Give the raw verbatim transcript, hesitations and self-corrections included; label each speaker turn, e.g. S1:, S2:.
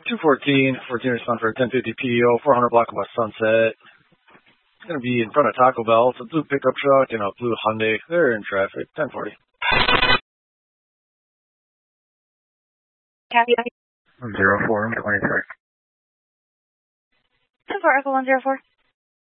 S1: two fourteen, fourteen respond for a ten fifty P O, four hundred block of West Sunset. It's going to be in front of Taco Bell. It's a blue pickup truck and a blue Hyundai. They're in traffic. ten forty.
S2: Copy.
S3: Zero four, I'm twenty-three.
S2: ten four, Echo one zero four.